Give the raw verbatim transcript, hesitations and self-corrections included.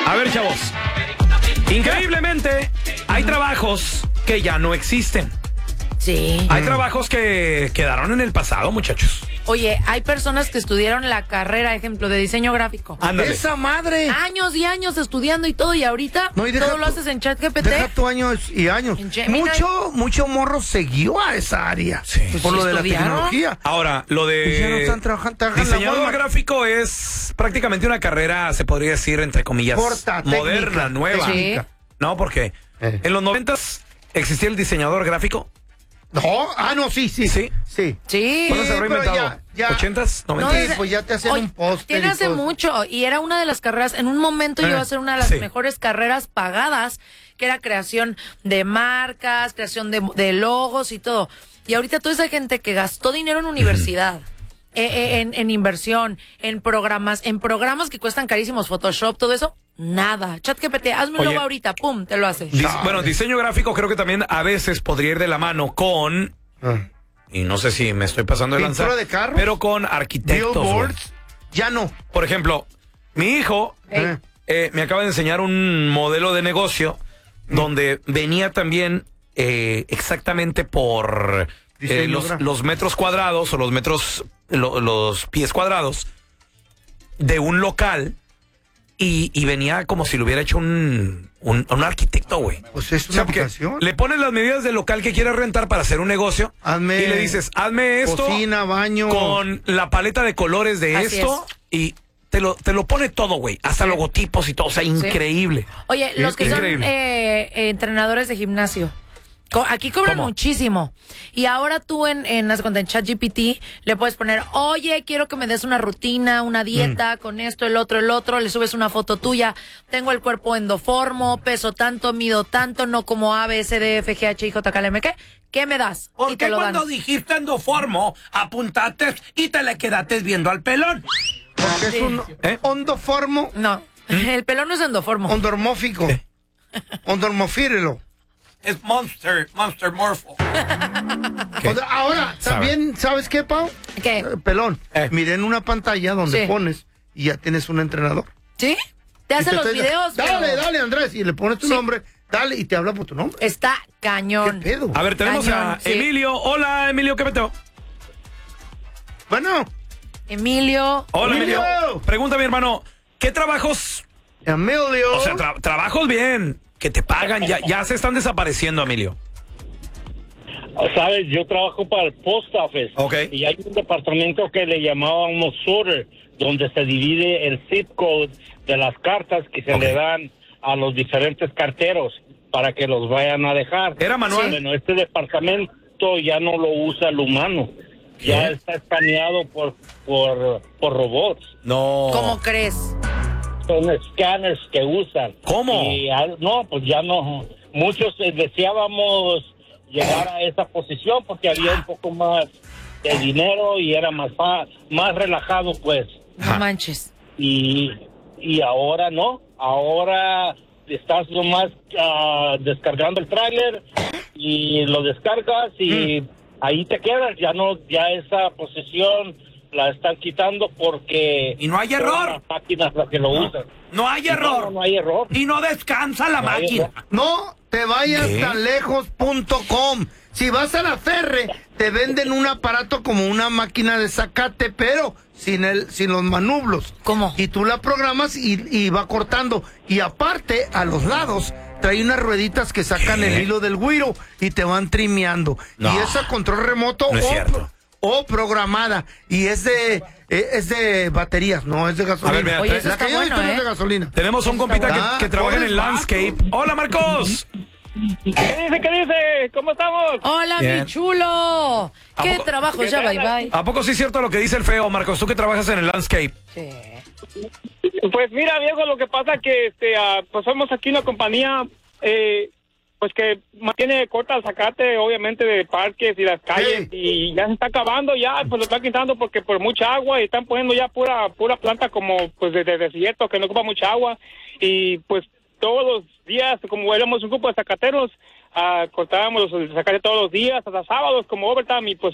A ver, chavos. Increíblemente, hay trabajos que ya no existen. Sí. Hay trabajos que quedaron en el pasado, muchachos. Oye, hay personas que estudiaron la carrera, ejemplo, de diseño gráfico. Ándale. ¡Esa madre! Años y años estudiando y todo, y ahorita No, y deja todo lo tu- haces en ChatGPT. Deja tu años y años. En Gemini. Mucho, mucho morro siguió a esa área. Sí. Por lo de la ¿Estudiaron? tecnología. Ahora, lo Y ya no de están trabajando, trabajan la diseñador moda. gráfico es prácticamente una carrera, se podría decir, entre comillas, Corta, moderna, técnica, nueva. técnica. No, porque Eh. en los noventas existía el diseñador gráfico. No, ah, no, sí, sí. Sí. Sí. Sí. ¿Cuándo se habrá pero inventado? ya, ya. ¿ochentas? No, ¿noventas? Sí, desde- pues ya te hacen Oye, un póster. Tiene y hace todo. mucho, y era una de las carreras, en un momento Eh, llegó a ser una de las sí. mejores carreras pagadas, que era creación de marcas, creación de, de logos y todo. Y ahorita toda esa gente que gastó dinero en universidad, eh, eh, en, en inversión, en programas, en programas que cuestan carísimos, Photoshop, todo eso, nada. ChatGPT, hazme un Oye. logo ahorita, pum, te lo hace. Dis- bueno, diseño gráfico creo que también a veces podría ir de la mano con, Ah. y no sé si me estoy pasando de lanza, ¿Pintura de carros? pero con arquitectos. güey. Billboards, ya no. Por ejemplo, mi hijo Ey. Eh. eh, me acaba de enseñar un modelo de negocio donde venía también eh, exactamente por eh, Diseño los, gráfico. los metros cuadrados o los metros, lo- los pies cuadrados de un local y, y venía como si lo hubiera hecho un, un, un arquitecto, güey. Pues es O sea, una porque aplicación. le pones las medidas del local que quieres rentar para hacer un negocio Hazme y le dices, hazme esto cocina, baño. con la paleta de colores de Así esto y te lo, te lo pone todo, güey, hasta logotipos y todo, o sea, increíble. Oye, los que son Increíble. eh, eh, entrenadores de gimnasio, co- aquí cobran ¿Cómo? muchísimo. Y ahora tú en, en, haz de cuenta, en ChatGPT le puedes poner, oye, quiero que me des una rutina, una dieta, con esto, el otro, el otro, le subes una foto tuya, tengo el cuerpo endoformo, peso tanto, mido tanto, no como A, B, C, D, F, G, H, I, J, K, L, M, ¿qué? ¿Qué me das? Y te lo dan. dijiste endoformo, apuntaste y te le quedaste viendo al pelón? Porque es Sí. un ¿Eh? ondoformo, No, el pelón no es endoformo. ondormófico. Ondormofírelo. Es monster, monster morpho. O sea, ahora, Sabe. también, ¿sabes qué, Pau? ¿Qué? Eh, pelón, Eh. miré en una pantalla donde Sí. pones y ya tienes un entrenador. ¿Sí? Te Y hace te los estoy- videos. Dale, pero dale, Andrés, y le pones tu Sí. nombre, dale, y te habla por tu nombre. Está ¿Qué cañón. pedo? A ver, tenemos Cañón, a sí. Emilio. Hola, Emilio, ¿qué peteo? Bueno, Emilio. Hola, Emilio. Emilio. Pregunta, mi hermano, ¿qué trabajos, Emilio. o sea, tra- trabajos bien, que te pagan, ya, ya se están desapareciendo, Emilio? Sabes, yo trabajo para el post office. Ok. Y hay un departamento que le llamábamos sorter, donde se divide el zip code de las cartas que se Ok. le dan a los diferentes carteros para que los vayan a dejar. ¿Era manual? Bueno, este departamento ya no lo usa el humano. Ya ¿Qué? está escaneado por, por, por robots. No. ¿Cómo crees? Son scanners que usan. ¿Cómo? Y, ah, no, pues ya no. Muchos eh, deseábamos llegar a esa posición porque había un poco más de dinero y era más fa- más relajado, pues. No manches. Y, y ahora no. Ahora estás nomás ah, descargando el tráiler y lo descargas y ahí te quedas. Ya no, ya esa posición la están quitando porque Y no hay son error. las máquinas las que lo usan. No hay No, error. no hay error. Y no descansa la No hay máquina. error. No te vayas ¿Qué? tan lejos punto com. Si vas a la Ferre, te venden un aparato como una máquina de zacate, pero sin el, sin los manublos. ¿Cómo? Y tú la programas y, y va cortando. Y aparte, a los lados, trae unas rueditas que sacan ¿Qué? el hilo del güiro y te van trimeando. No. Y es a control remoto No es o, cierto. pro- o programada. Y es de, eh, es de baterías, no es de gasolina. A ver, mira, Oye, tra- eso la está que yo he bueno, visto no es ¿eh? de gasolina. tenemos un compita bueno. que, que trabaja en el Ah, landscape. Hola, Marcos. ¿Qué dice? ¿Qué dice? ¿Cómo estamos? Hola, Bien. mi chulo. ¿A ¿Qué poco- trabajo qué ya? Bye, tal? bye. ¿A poco sí es cierto lo que dice el feo, Marcos? Tú que trabajas en el landscape. Sí. Pues mira, viejo, lo que pasa que este, ah, pues somos aquí una compañía eh, pues que mantiene corta el zacate, obviamente, de parques y las calles, Sí. y ya se está acabando ya, pues lo están quitando porque por mucha agua y están poniendo ya pura pura planta como pues de, de desierto que no ocupa mucha agua, y pues todos los días, como éramos un grupo de zacateros, ah, cortábamos el zacate todos los días, hasta sábados como overtime, y pues